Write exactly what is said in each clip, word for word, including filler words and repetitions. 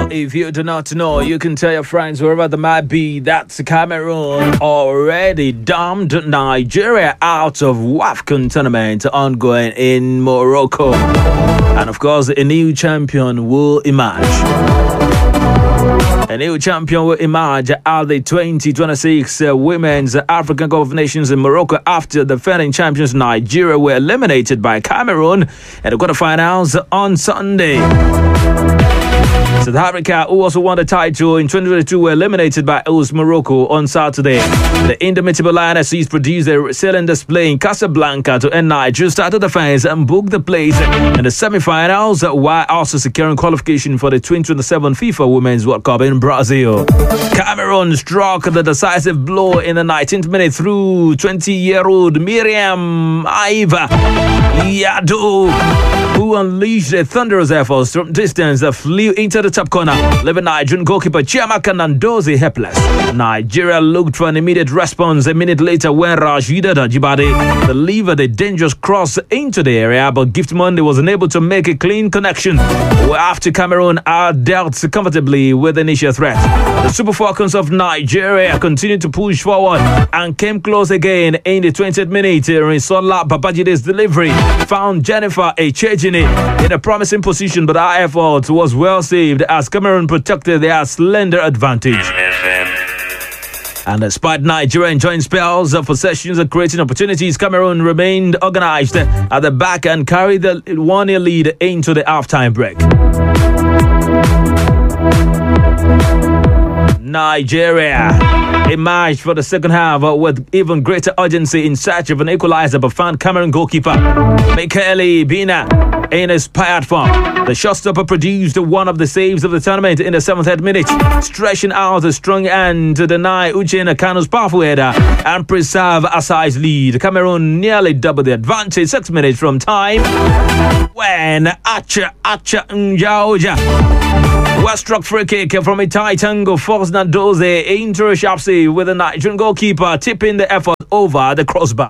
Well, if you do not know, you can tell your friends wherever they might be that Cameroon already dumped Nigeria out of WAFCON tournament ongoing in Morocco. And of course, a new champion will emerge. A new champion will emerge at the twenty twenty-six uh, Women's African Cup of Nations in Morocco after the defending champions Nigeria were eliminated by Cameroon in the quarterfinals on Sunday. South Africa, who also won the title in twenty twenty-two, were eliminated by host Morocco on Saturday. The indomitable Lionesses produced a resilient display in Casablanca to end Nigeria's started defense and book the place in the semi-finals while also securing qualification for the twenty twenty-seven FIFA Women's World Cup in Brazil. Cameroon struck the decisive blow in the nineteenth minute through twenty-year-old Miriam Aiva Yadu, who unleashed a thunderous effort from distance that flew into the top corner, leaving Nigerian goalkeeper Chiamaka Nnadozie helpless. Nigeria looked for an immediate response a minute later when Rasheedat Ajibade delivered a dangerous cross into the area, but Gift Monday was unable to make a clean connection. After Cameroon are dealt comfortably with the initial threat, the Super Falcons of Nigeria continued to push forward and came close again in the twentieth minute. Rinsola Babajide's delivery found Jennifer Echejini in a promising position, but our effort was well saved as Cameroon protected their slender advantage. And despite Nigeria enjoying spells of possessions and creating opportunities, Cameroon remained organized at the back and carried the one nil lead into the halftime break. Nigeria emerged for the second half with even greater urgency in search of an equalizer, but found Cameroon goalkeeper Michaeli Bina in inspired form. The shotstopper produced one of the saves of the tournament in the seventh minute, stretching out a strong hand to deny Uchenna Kanu's powerful header and preserve Asai's lead. Cameroon nearly doubled the advantage six minutes from time when Acha Acha Njaoja was struck free kick from a tight angle, forced Nnadozie into a sharp save with the Nigerian goalkeeper tipping the effort over the crossbar.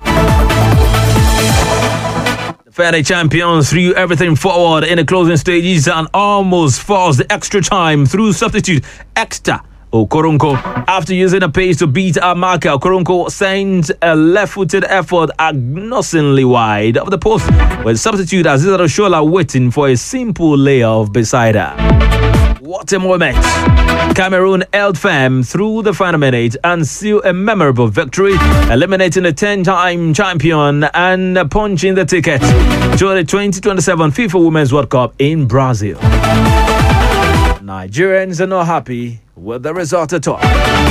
The defending champions threw everything forward in the closing stages and almost forced the extra time through substitute Exeter Okoronkwo. After using a pace to beat our marker, Okoronkwo sent a left-footed effort agnosingly wide of the post, with substitute Aziza Oshola waiting for a simple layoff beside her. What a moment! Cameroon held firm through the final minute and sealed a memorable victory, eliminating the ten-time champion and punching the ticket to the twenty twenty-seven FIFA Women's World Cup in Brazil. Nigerians are not happy with the result at all.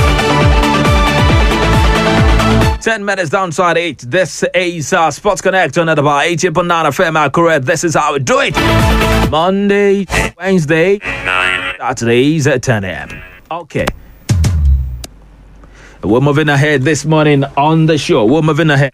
Ten minutes downside eight. This is uh, Sports Connect on at about eighty point nine F M. Correct. This is how we do it. Monday, Wednesday, Saturdays at ten a.m. Okay. We're moving ahead this morning on the show. We're moving ahead.